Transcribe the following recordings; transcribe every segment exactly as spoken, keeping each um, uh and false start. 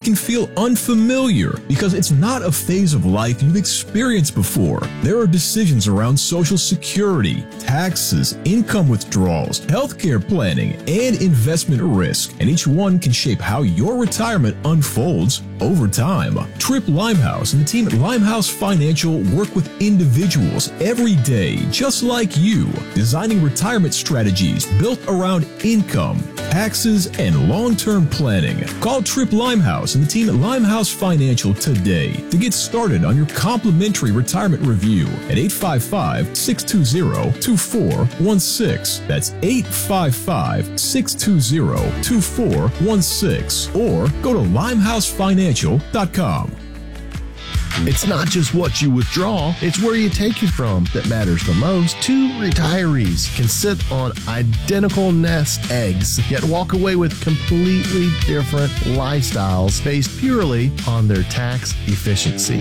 can feel unfamiliar because it's not a phase of life you've experienced before. There are decisions around Social Security, taxes, income withdrawals, healthcare planning, and investment risk, and each one can shape how your retirement unfolds over time. Trip Limehouse and the team at Limehouse Financial work with individuals every day, just like you, designing retirement strategies built around income, taxes, and long-term planning. Call Trip Limehouse and the team at Limehouse Financial today to get started on your complimentary retirement review at eight five five, six two zero, two four one six. That's eight five five, six two zero, two four one six, or go to limehouse financial dot com. It's not just what you withdraw, it's where you take it from that matters the most. Two retirees can sit on identical nest eggs, yet walk away with completely different lifestyles based purely on their tax efficiency.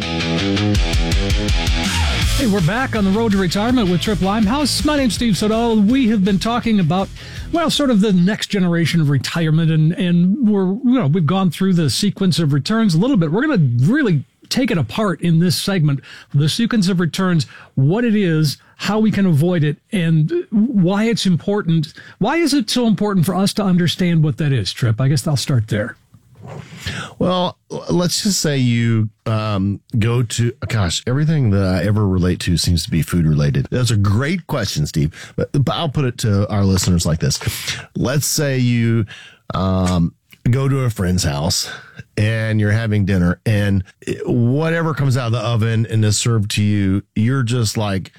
Hey, we're back on the road to retirement with Trip Limehouse. My name's Steve Siddall. We have been talking about, well, sort of the next generation of retirement, and, and we're, you know, we've gone through the sequence of returns a little bit. We're going to really take it apart in this segment, the sequence of returns, what it is, how we can avoid it, and why it's important. Why is it so important for us to understand what that is, Trip? I guess I'll start there. Well, let's just say you um, go to, gosh, everything that I ever relate to seems to be food related. That's a great question, Steve, but, but I'll put it to our listeners like this. Let's say you um, go to a friend's house and you're having dinner, and whatever comes out of the oven and is served to you, you're just like,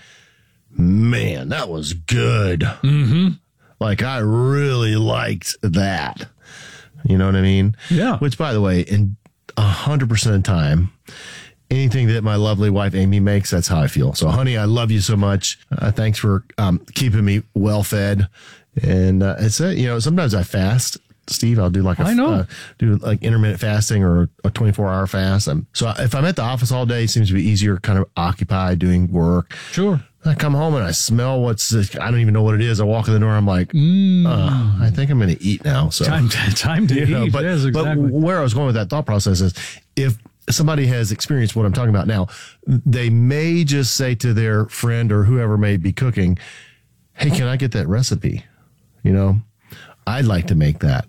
man, that was good. Mm-hmm. Like, I really liked that. You know what I mean? Yeah. Which, by the way, in one hundred percent of the time, anything that my lovely wife Amy makes, that's how I feel. So, honey, I love you so much. Uh, thanks for um, keeping me well fed. And uh, it's, uh, you know, sometimes I fast. Steve, I'll do like a, I know. Uh, do like intermittent fasting or a twenty-four hour fast. I'm, so if I'm at the office all day, it seems to be easier, kind of occupied doing work. Sure. I come home and I smell what's, I don't even know what it is. I walk in the door, I'm like, mm. uh, I think I'm going to eat now. So time, time to you eat. Know, but, yes, exactly. But where I was going with that thought process is, if somebody has experienced what I'm talking about now, they may just say to their friend or whoever may be cooking, hey, can I get that recipe? You know, I'd like to make that.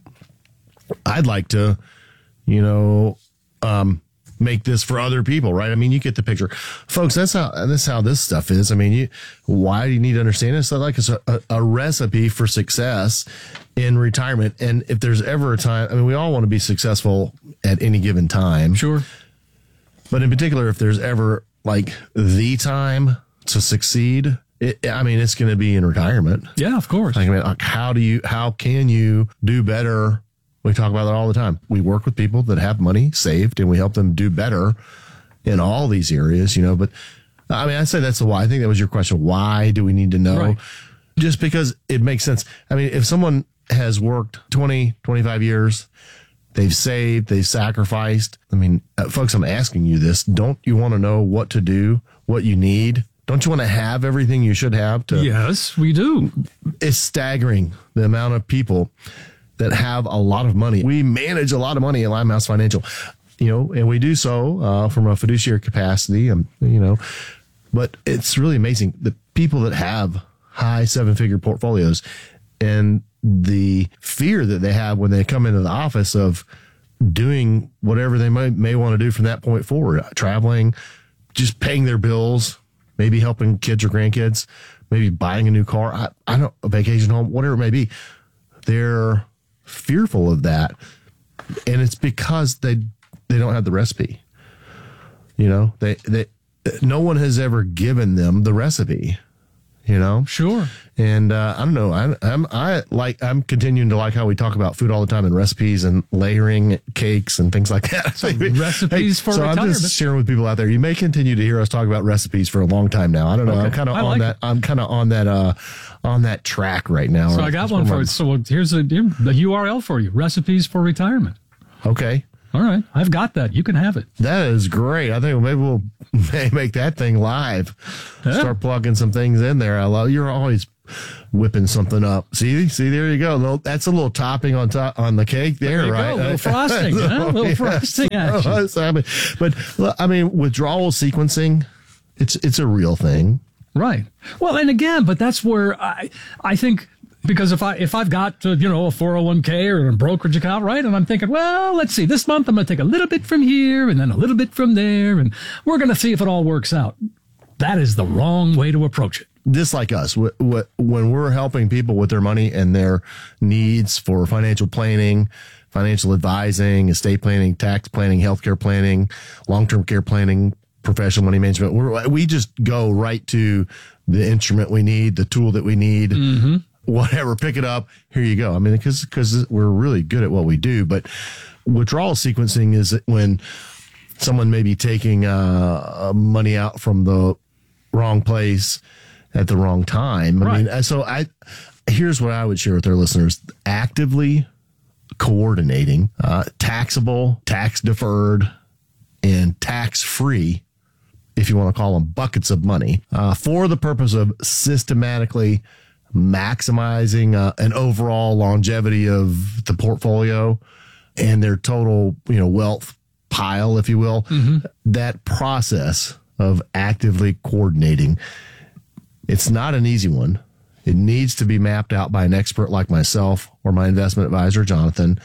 I'd like to, you know, um, make this for other people, right? I mean, you get the picture, folks. That's how that's how this stuff is. I mean, you why do you need to understand it? It's like it's a, a, a recipe for success in retirement. And if there's ever a time, I mean, we all want to be successful at any given time, sure. But in particular, if there's ever like the time to succeed, it, I mean, it's going to be in retirement. Yeah, of course. Like, I mean, like, how do you, how can you do better? We talk about that all the time. We work with people that have money saved and we help them do better in all these areas, you know, but I mean, I say that's the why. I think that was your question. Why do we need to know? Right. Just because it makes sense. I mean, if someone has worked twenty, twenty-five years, they've saved, they've sacrificed. I mean, uh, folks, I'm asking you this. Don't you want to know what to do, what you need? Don't you want to have everything you should have to? Yes, we do. It's staggering the amount of people that have a lot of money. We manage a lot of money at Limehouse Financial, you know, and we do so uh, from a fiduciary capacity, and you know, but it's really amazing the people that have high seven-figure portfolios and the fear that they have when they come into the office of doing whatever they may, may want to do from that point forward, uh, traveling, just paying their bills, maybe helping kids or grandkids, maybe buying a new car, I, I don't, a vacation home, whatever it may be. They're fearful of that, and it's because they they don't have the recipe. You know, they they no one has ever given them the recipe. You know, sure. And uh, I don't know. I, I'm I like I'm continuing to like how we talk about food all the time and recipes and layering cakes and things like that. So recipes hey, for so retirement. I'm just sharing with people out there. You may continue to hear us talk about recipes for a long time now. I don't know. Okay. I'm kind of on like that. It. I'm kind of on that. Uh, on that track right now. So I got one for you. So here's a, the U R L for you. Recipes for retirement. Okay. All right. I've got that. You can have it. That is great. I think maybe we'll may make that thing live. Yeah. Start plugging some things in there. I love, you're always whipping something up. See, see, there you go. Little, that's a little topping on top on the cake there, there right? Go. A little frosting, huh? A little frosting action. But I mean, withdrawal sequencing, it's it's a real thing, right? Well, and again, but that's where I I think. Because if I if I've got uh, you know a four oh one k or a brokerage account, right, and I'm thinking, well, let's see, this month I'm going to take a little bit from here and then a little bit from there, and we're going to see if it all works out. That is the wrong way to approach it. Just like us, w- w- when we're helping people with their money and their needs for financial planning, financial advising, estate planning, tax planning, healthcare planning, long-term care planning, professional money management, we're, we just go right to the instrument we need, the tool that we need. Mm-hmm. Whatever, pick it up. Here you go. I mean, because because we're really good at what we do. But withdrawal sequencing is when someone may be taking uh, money out from the wrong place at the wrong time. I right. mean, so I here's what I would share with our listeners: actively coordinating uh, taxable, tax deferred, and tax free, if you want to call them buckets of money, uh, for the purpose of systematically maximizing uh, an overall longevity of the portfolio and their total, you know, wealth pile, if you will. Mm-hmm. That process of actively coordinating, it's not an easy one. It needs to be mapped out by an expert like myself or my investment advisor, Jonathan.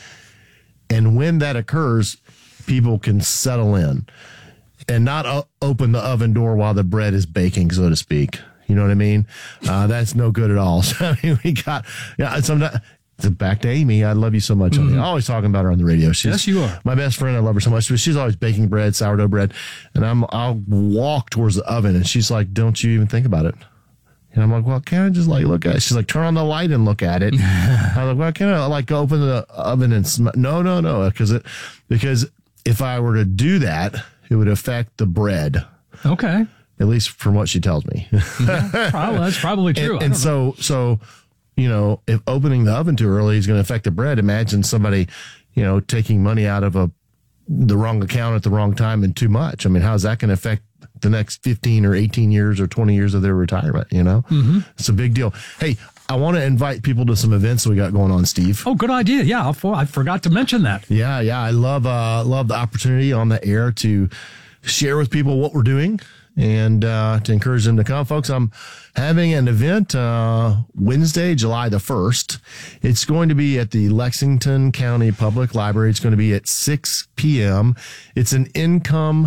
And when that occurs, people can settle in and not o- open the oven door while the bread is baking, so to speak. You know what I mean? Uh, that's no good at all. So, I mean, we got, yeah, sometimes, back to Amy. I love you so much. Mm-hmm. I'm always talking about her on the radio. She's yes, you are. My best friend. I love her so much. But she's always baking bread, sourdough bread. And I'm, I'll walk towards the oven and she's like, don't you even think about it. And I'm like, well, can't I just like look at it? She's like, turn on the light and look at it. I'm like, well, can't I like go open the oven and sm-? no, no, no. Because it, because if I were to do that, it would affect the bread. Okay. At least from what she tells me. Yeah, probably, that's probably true. And, and so, so, you know, if opening the oven too early is going to affect the bread, imagine somebody, you know, taking money out of a the wrong account at the wrong time and too much. I mean, how's that going to affect the next fifteen or eighteen years or twenty years of their retirement? You know, mm-hmm. It's a big deal. Hey, I want to invite people to some events we got going on, Steve. Oh, good idea. Yeah, I forgot to mention that. Yeah, yeah. I love, uh, love the opportunity on the air to share with people what we're doing. And uh, to encourage them to come, folks, I'm having an event uh, Wednesday, July the first. It's going to be at the Lexington County Public Library. It's going to be at six p.m. It's an income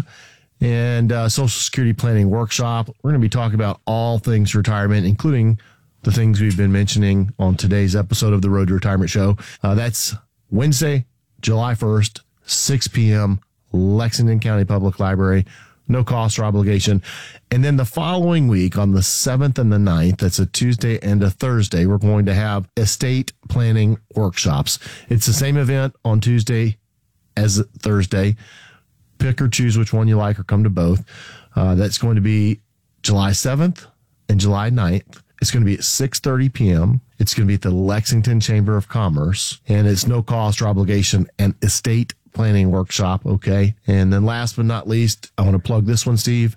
and uh, Social Security planning workshop. We're going to be talking about all things retirement, including the things we've been mentioning on today's episode of the Road to Retirement Show. Uh, that's Wednesday, July first, six p.m., Lexington County Public Library. No cost or obligation. And then the following week on the seventh and the ninth, that's a Tuesday and a Thursday, we're going to have estate planning workshops. It's the same event on Tuesday as Thursday. Pick or choose which one you like or come to both. Uh, that's going to be July seventh and July ninth. It's going to be at six thirty p.m. It's going to be at the Lexington Chamber of Commerce, and it's no cost or obligation and estate planning workshop. Okay. And then last but not least, I want to plug this one, Steve,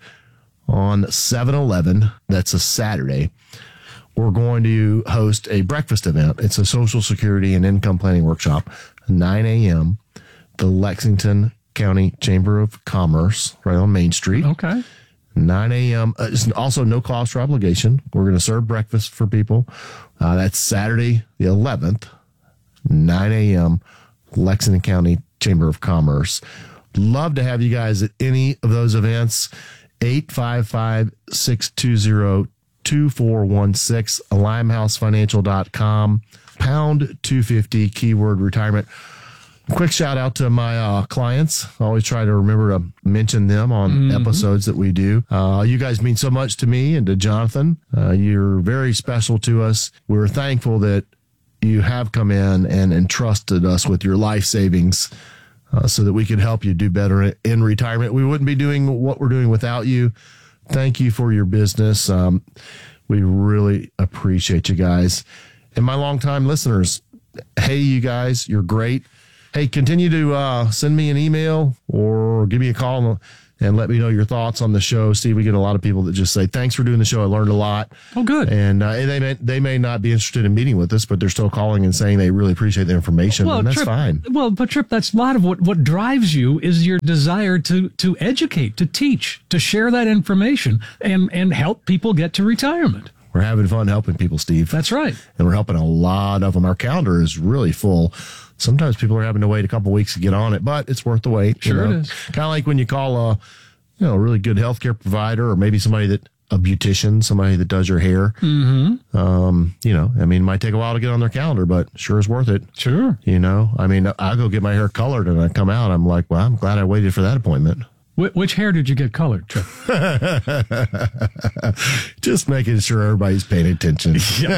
on seven eleven. That's a Saturday. We're going to host a breakfast event. It's a Social Security and income planning workshop, nine a.m. the Lexington County Chamber of Commerce, right on Main Street. Okay. nine a.m. Uh, it's also no cost or obligation. We're going to serve breakfast for people. Uh, that's Saturday, the eleventh, nine a.m. Lexington County Chamber of Commerce. Love to have you guys at any of those events. eight five five, six two zero, two four one six, limehouse financial dot com, pound two fifty, keyword retirement. Quick shout out to my uh, clients. I always try to remember to mention them on mm-hmm. episodes that we do. Uh, you guys mean so much to me and to Jonathan. Uh, you're very special to us. We're thankful that you have come in and entrusted us with your life savings uh, so that we can help you do better in retirement. We wouldn't be doing what we're doing without you. Thank you for your business. Um, we really appreciate you guys. And my longtime listeners, hey, you guys, you're great. Hey, continue to uh, send me an email or give me a call and let me know your thoughts on the show. Steve, we get a lot of people that just say, thanks for doing the show. I learned a lot. Oh, good. And, uh, and they may, they may not be interested in meeting with us, but they're still calling and saying they really appreciate the information. Well, and that's Trip, fine. Well, but Trip, that's a lot of what, what drives you is your desire to, to educate, to teach, to share that information and, and help people get to retirement. We're having fun helping people, Steve. That's right. And we're helping a lot of them. Our calendar is really full. Sometimes people are having to wait a couple weeks to get on it, but it's worth the wait. Sure you know? it is. Kind of like when you call a, you know, a really good healthcare provider, or maybe somebody that, a beautician, somebody that does your hair. Mm-hmm. Um, you know, I mean, it might take a while to get on their calendar, but sure is worth it. Sure. You know, I mean, I go get my hair colored and I come out, I'm like, well, I'm glad I waited for that appointment. Wh- which hair did you get colored, Trip? Just making sure everybody's paying attention.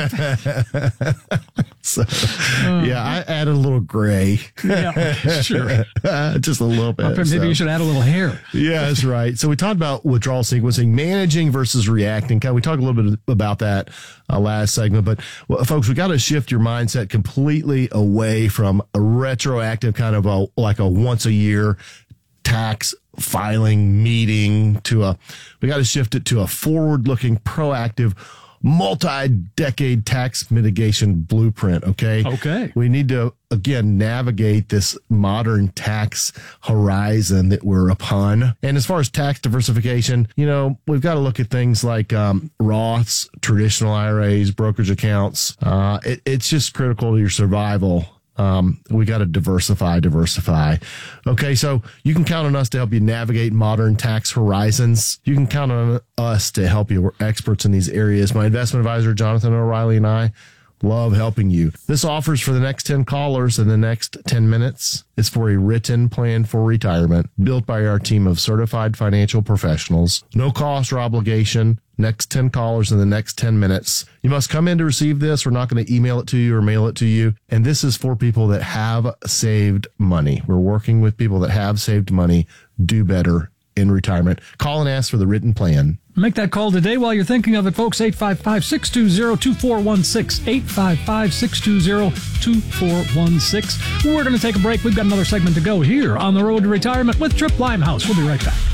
So, uh, yeah, I added a little gray. Yeah, sure. Just a little bit. Maybe so. you should add a little hair. Yeah, that's right. So we talked about withdrawal sequencing, managing versus reacting. Kind of, we talked a little bit about that uh, last segment, but well, folks, we got to shift your mindset completely away from a retroactive kind of a like a once a year tax filing meeting to a, we got to shift it to a forward looking, proactive, multi-decade tax mitigation blueprint. Okay. Okay. We need to, again, navigate this modern tax horizon that we're upon. And as far as tax diversification, you know, we've got to look at things like um, Roths, traditional I R As, brokerage accounts. Uh, it, it's just critical to your survival. Um, we got to diversify, diversify. Okay. So you can count on us to help you navigate modern tax horizons. You can count on us to help you. We're experts in these areas. My investment advisor, Jonathan O'Reilly, and I love helping you. This offers for the next ten callers in the next ten minutes. It's for a written plan for retirement built by our team of certified financial professionals. No cost or obligation. Next ten callers in the next ten minutes. You must come in to receive this. We're not going to email it to you or mail it to you. And this is for people that have saved money. We're working with people that have saved money, do better in retirement. Call and ask for the written plan. Make that call today while you're thinking of it, folks. eight five five, six two zero, two four one six. eight five five, six two zero, two four one six. We're going to take a break. We've got another segment to go here on The Road to Retirement with Trip Limehouse. We'll be right back.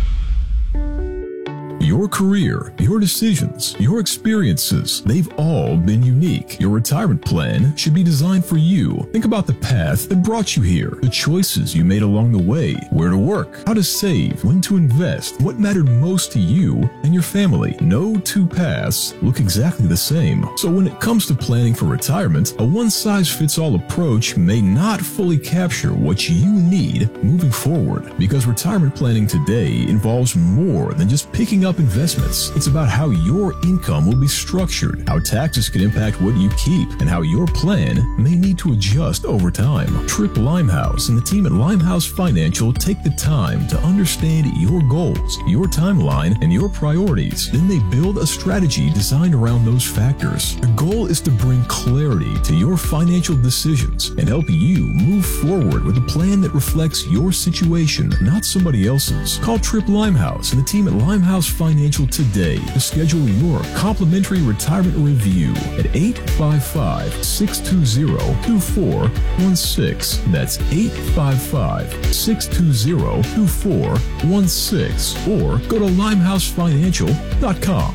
Your career, your decisions, your experiences, they've all been unique. Your retirement plan should be designed for you. Think about the path that brought you here, the choices you made along the way, where to work, how to save, when to invest, what mattered most to you and your family. No two paths look exactly the same. So when it comes to planning for retirement, a one-size-fits-all approach may not fully capture what you need moving forward. Because retirement planning today involves more than just picking up investments. It's about how your income will be structured, how taxes can impact what you keep, and how your plan may need to adjust over time. Trip Limehouse and the team at Limehouse Financial take the time to understand your goals, your timeline, and your priorities. Then they build a strategy designed around those factors. The goal is to bring clarity to your financial decisions and help you move forward with a plan that reflects your situation, not somebody else's. Call Trip Limehouse and the team at Limehouse Financial today to schedule your complimentary retirement review at eight five five, six two zero, two four one six. That's eight five five, six two zero, two four one six. Or go to limehouse financial dot com.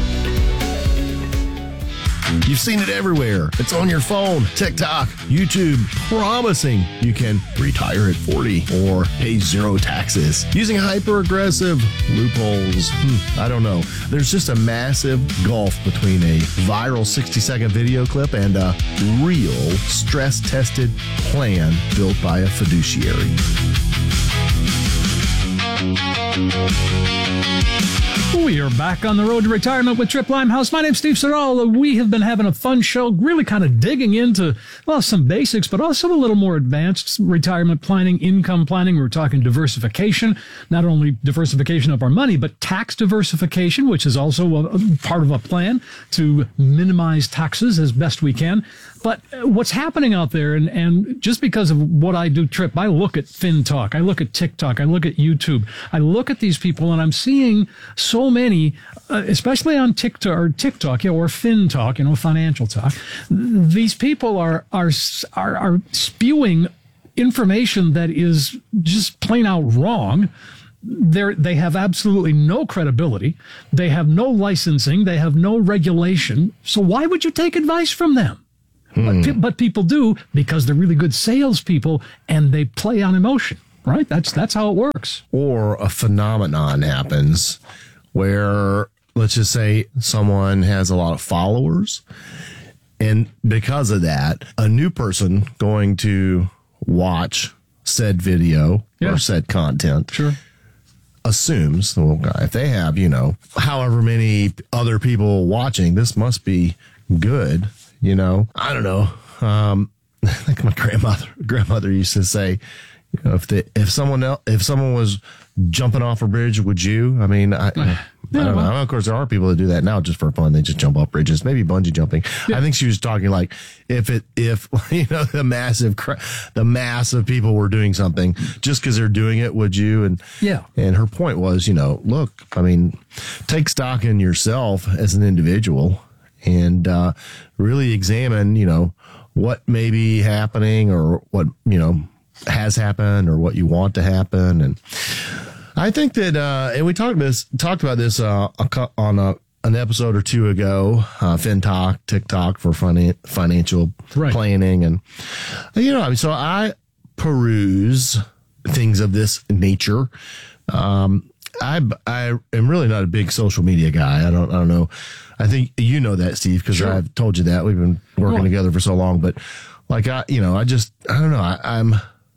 You've seen it everywhere. It's on your phone, TikTok, YouTube, promising you can retire at forty or pay zero taxes using hyper-aggressive loopholes. Hmm, I don't know. There's just a massive gulf between a viral sixty-second video clip and a real stress-tested plan built by a fiduciary. We are back on The Road to Retirement with Trip Limehouse. My name's Steve Siddall. We have been having a fun show, really kind of digging into, well, some basics, but also a little more advanced retirement planning, income planning. We're talking diversification, not only diversification of our money, but tax diversification, which is also a, a part of a plan to minimize taxes as best we can. But what's happening out there, and, and just because of what I do, Trip, I look at FinTalk, I look at TikTok, I look at YouTube, I look at these people, and I'm seeing so many, uh, especially on TikTok or TikTok, yeah, or FinTalk, you know, financial talk. These people are are are, are spewing information that is just plain out wrong. they're, they have absolutely no credibility. They have no licensing. They have no regulation. So why would you take advice from them? Hmm. But, but people do because they're really good salespeople and they play on emotion, right? That's that's how it works. Or a phenomenon happens where, let's just say, someone has a lot of followers, and because of that, a new person going to watch said video yeah. or said content sure. assumes, well, if they have, you know, however many other people watching, this must be good. You know, I don't know. Um, like my grandmother, grandmother used to say, you know, if the, if someone else, if someone was jumping off a bridge, would you? I mean, I, yeah, I don't well. know. Of course, there are people that do that now just for fun. They just jump off bridges, maybe bungee jumping. Yeah. I think she was talking like if it, if, you know, the massive, the mass of people were doing something just because they're doing it, would you? And yeah. And her point was, you know, look, I mean, take stock in yourself as an individual and uh, really examine, you know, what may be happening or what, you know, has happened or what you want to happen. And I think that, uh, and we talked this, talked about this uh, on a, an episode or two ago, uh, FinTalk, TikTok for finan- financial right. planning. And, you know, I mean, so I peruse things of this nature. Um, I, I am really not a big social media guy. I don't, I don't know. I think you know that, Steve, because sure. I've told you that we've been working well, together for so long, but like, I, you know, I just, I don't know. I, I'm,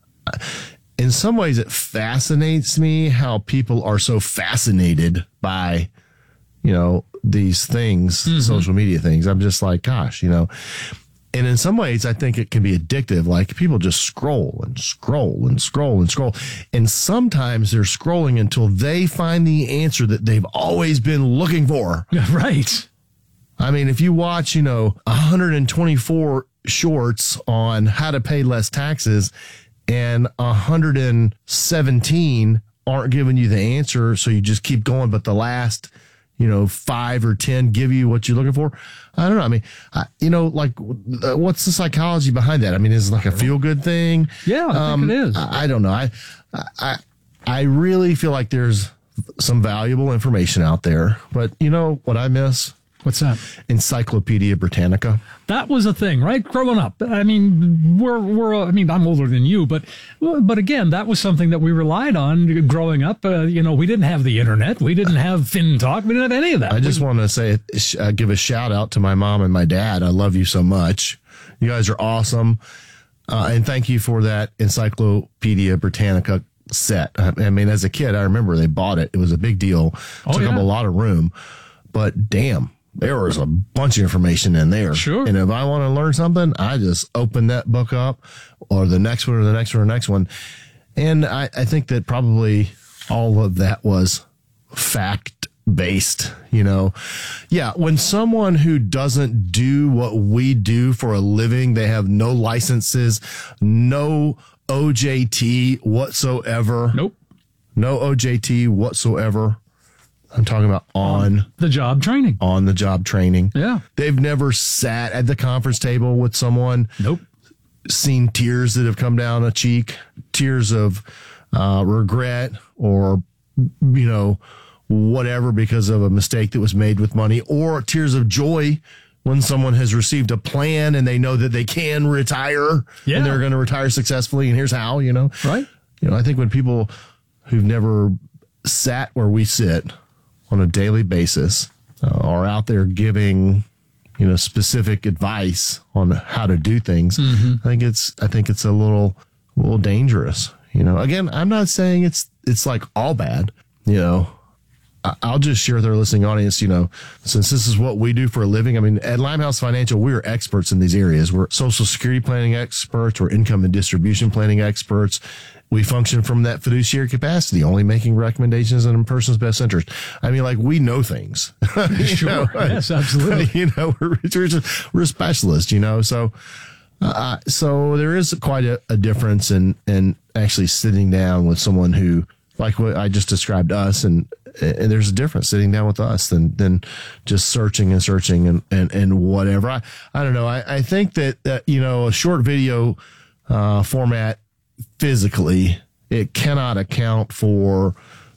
in some ways it fascinates me how people are so fascinated by, you know, these things, mm-hmm. social media things. I'm just like, gosh, you know, and in some ways I think it can be addictive. Like people just scroll and scroll and scroll and scroll. And sometimes they're scrolling until they find the answer that they've always been looking for. Right. I mean, if you watch, you know, one hundred twenty-four shorts on how to pay less taxes and one hundred seventeen aren't giving you the answer, so you just keep going, but the last, you know, five or ten give you what you're looking for. I don't know. I mean, I, you know, like, uh, what's the psychology behind that? I mean, is it like a feel good thing? Yeah, I um, think it is. I, I don't know. I, I, I really feel like there's some valuable information out there, but you know what I miss? What's that? Encyclopedia Britannica. That was a thing, right? Growing up. I mean, we're, we're, I mean, I'm older than you, but, but again, that was something that we relied on growing up. Uh, you know, we didn't have the internet. We didn't have FinTalk. We didn't have any of that. I just we, want to say, uh, give a shout out to my mom and my dad. I love you so much. You guys are awesome. Uh, and thank you for that Encyclopedia Britannica set. I, I mean, as a kid, I remember they bought it. It was a big deal. It oh, took yeah. up a lot of room, but damn. There was a bunch of information in there. Sure. And if I want to learn something, I just open that book up or the next one or the next one or the next one. And I, I think that probably all of that was fact based, you know. Yeah. When someone who doesn't do what we do for a living, they have no licenses, no O J T whatsoever. Nope. No O J T whatsoever. I'm talking about on the job training. On the job training. Yeah. They've never sat at the conference table with someone. Nope. Seen tears that have come down a cheek, tears of uh, regret or, you know, whatever because of a mistake that was made with money, or tears of joy when someone has received a plan and they know that they can retire yeah. and they're going to retire successfully. And here's how, you know. Right. You know, I think when people who've never sat where we sit on a daily basis uh, are out there giving, you know, specific advice on how to do things. Mm-hmm. I think it's, I think it's a little, a little dangerous. You know, again, I'm not saying it's, it's like all bad, you know. I, I'll just share with our listening audience, you know, since this is what we do for a living. I mean, at Limehouse Financial, we are experts in these areas. We're social security planning experts. We're income and distribution planning experts. We function from that fiduciary capacity, only making recommendations in a person's best interest. I mean, like, we know things. Sure. know? Yes, absolutely. You know, we're, we're, we're a specialist, you know, so, uh, so there is quite a, a difference in, in actually sitting down with someone who, like what I just described us, and, and there's a difference sitting down with us than, than just searching and searching and, and, and whatever. I, I don't know. I, I think that, that, you know, a short video, uh, format, physically, it cannot account for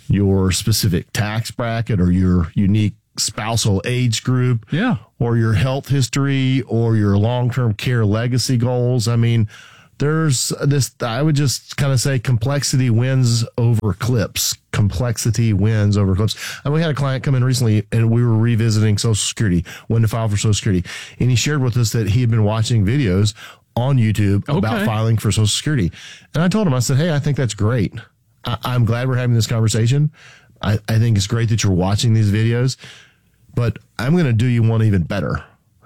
your specific tax bracket or your unique spousal age group, yeah, or your health history or your long-term care legacy goals. I mean, there's this, I would just kind of say complexity wins over clips. Complexity wins over clips. And we had a client come in recently and we were revisiting Social Security, when to file for Social Security. And he shared with us that he had been watching videos on YouTube okay. about filing for Social Security. And I told him, I said, hey, I think that's great. I, I'm glad we're having this conversation. I, I think it's great that you're watching these videos, but I'm going to do you one even better.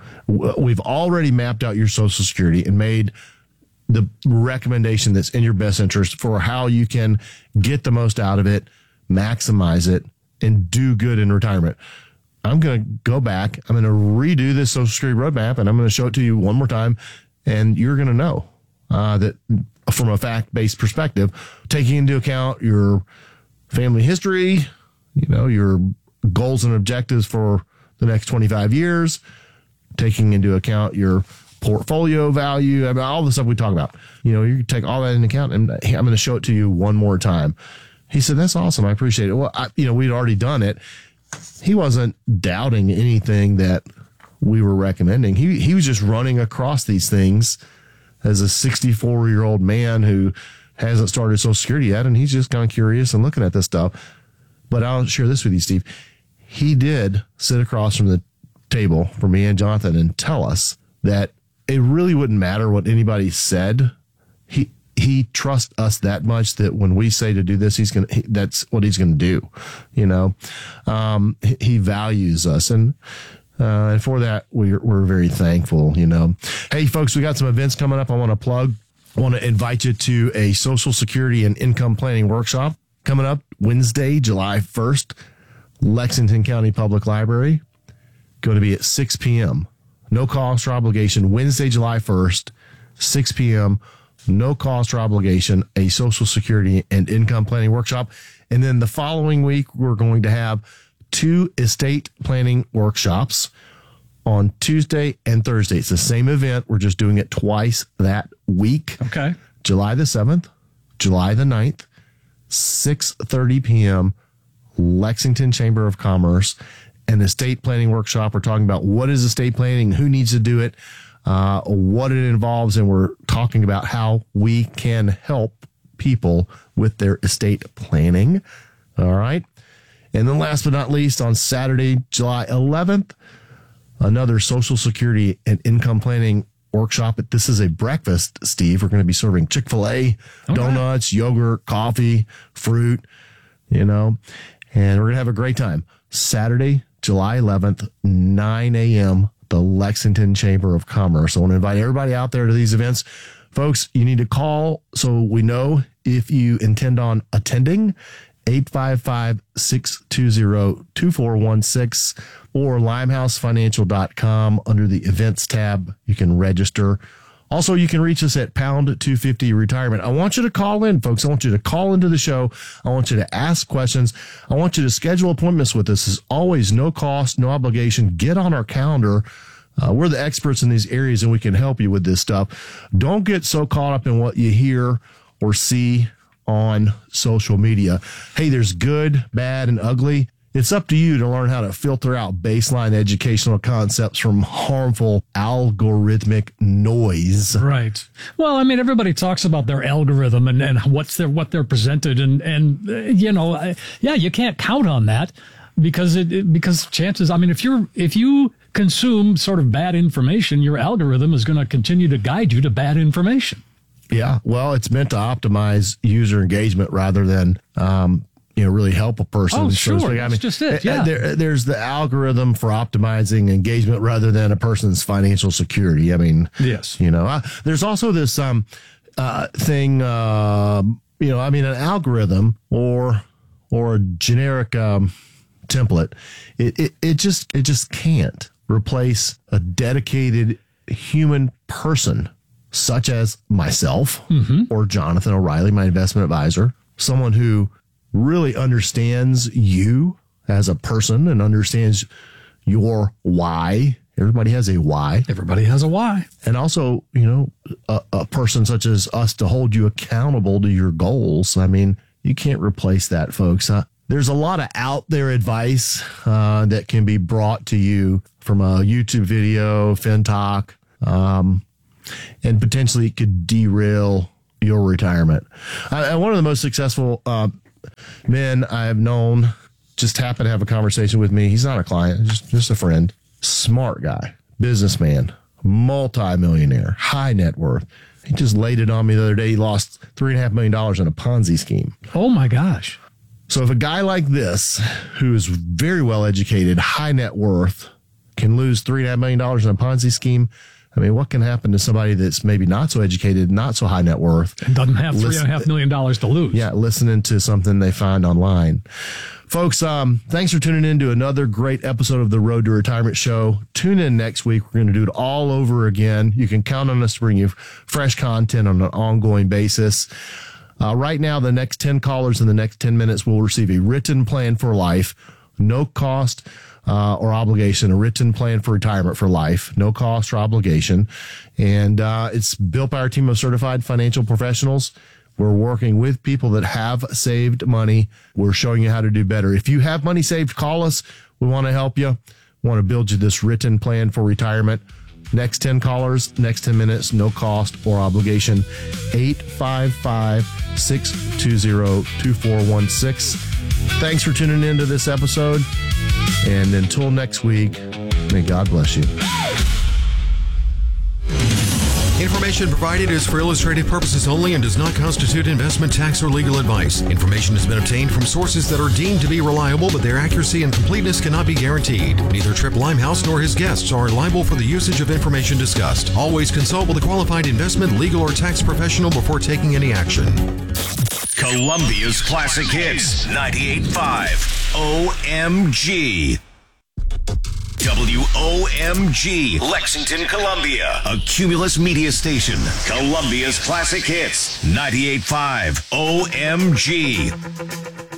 We've already mapped out your Social Security and made the recommendation that's in your best interest for how you can get the most out of it, maximize it, and do good in retirement. I'm going to go back. I'm going to redo this Social Security roadmap, and I'm going to show it to you one more time, and you're going to know uh, that from a fact-based perspective, taking into account your family history, you know, your goals and objectives for the next twenty-five years, taking into account your portfolio value, I mean, all the stuff we talk about. You know, you take all that into account, and I'm going to show it to you one more time. He said, that's awesome. I appreciate it. Well, I, you know, we'd already done it. He wasn't doubting anything that we were recommending. He he was just running across these things as a sixty-four-year-old man who hasn't started Social Security yet, and he's just kind of curious and looking at this stuff. But I'll share this with you, Steve. He did sit across from the table for me and Jonathan and tell us that it really wouldn't matter what anybody said. He he trusts us that much that when we say to do this, he's gonna. He, that's what he's gonna do. You know, um, he, he values us, and uh, and for that we're we're very thankful. You know, hey folks, we got some events coming up. I want to plug. I want to invite you to a Social Security and income planning workshop coming up Wednesday, July first, Lexington County Public Library. Going to be at six p.m. No cost or obligation. Wednesday, July first, six p.m. No cost or obligation, a Social Security and income planning workshop. And then the following week, we're going to have two estate planning workshops on Tuesday and Thursday. It's the same event. We're just doing it twice that week. Okay. July the seventh, July the ninth, six thirty p.m., Lexington Chamber of Commerce. And the estate planning workshop, we're talking about what is estate planning, who needs to do it, uh, what it involves, and we're talking about how we can help people with their estate planning. All right. And then last but not least, on Saturday, July eleventh, another Social Security and income planning workshop. This is a breakfast, Steve. We're going to be serving Chick-fil-A, okay. donuts, yogurt, coffee, fruit, you know, and we're going to have a great time. Saturday, July eleventh, nine a.m., the Lexington Chamber of Commerce. I want to invite everybody out there to these events. Folks, you need to call so we know if you intend on attending. eight five five, six two zero, two four one six or limehouse financial dot com under the events tab. You can register. Also, you can reach us at pound two fifty retirement. I want you to call in, folks. I want you to call into the show. I want you to ask questions. I want you to schedule appointments with us. It's always no cost, no obligation. Get on our calendar. Uh, we're the experts in these areas, and we can help you with this stuff. Don't get so caught up in what you hear or see on social media. Hey, there's good, bad, and ugly. It's up to you to learn how to filter out baseline educational concepts from harmful algorithmic noise. Right. Well, I mean, everybody talks about their algorithm and, and what's their, what they're presented. And, and, uh, you know, uh, yeah, you can't count on that because it, it, because chances, I mean, if you're, if you consume sort of bad information, your algorithm is going to continue to guide you to bad information. Yeah. Well, it's meant to optimize user engagement rather than, um, you know, really help a person. Oh, sure. So I mean, That's just it. Yeah. There, there's the algorithm for optimizing engagement rather than a person's financial security. I mean, yes. You know, uh, there's also this um, uh, thing, uh, you know, I mean, an algorithm or or a generic um, template, it, it, it just it just can't replace a dedicated human person, such as myself mm-hmm. or Jonathan O'Reilly, my investment advisor, someone who really understands you as a person and understands your why. Everybody has a why. Everybody has a why. And also, you know, a, a person such as us to hold you accountable to your goals. I mean, you can't replace that, folks. I, there's a lot of out there advice uh, that can be brought to you from a YouTube video, FinTalk, um, and potentially it could derail your retirement. I, one of the most successful uh, men I've known just happened to have a conversation with me. He's not a client, just, just a friend. Smart guy, businessman, multi-millionaire, high net worth. He just laid it on me the other day. He lost three and a half million dollars in a Ponzi scheme. Oh my gosh. So if a guy like this, who is very well educated, high net worth, can lose three and a half million dollars in a Ponzi scheme, I mean, what can happen to somebody that's maybe not so educated, not so high net worth? And doesn't have three and a half million dollars to lose. Yeah, listening to something they find online. Folks, um, thanks for tuning in to another great episode of the Road to Retirement Show. Tune in next week. We're going to do it all over again. You can count on us to bring you fresh content on an ongoing basis. Uh, right now, the next ten callers in the next ten minutes will receive a written plan for life, no cost uh, or obligation, a written plan for retirement for life, no cost or obligation. And uh, it's built by our team of certified financial professionals. We're working with people that have saved money. We're showing you how to do better. If you have money saved, call us. We want to help you. We want to build you this written plan for retirement. Next ten callers, next ten minutes, no cost or obligation. eight five five, six two zero, two four one six. Thanks for tuning in to this episode. And until next week, may God bless you. Information provided is for illustrative purposes only and does not constitute investment, tax, or legal advice. Information has been obtained from sources that are deemed to be reliable, but their accuracy and completeness cannot be guaranteed. Neither Tripp Limehouse nor his guests are liable for the usage of information discussed. Always consult with a qualified investment, legal, or tax professional before taking any action. Columbia's Classic Hits, ninety-eight point five O M G. W O M G, Lexington, Columbia. A Cumulus media station. Columbia's Classic Hits, ninety-eight point five O M G.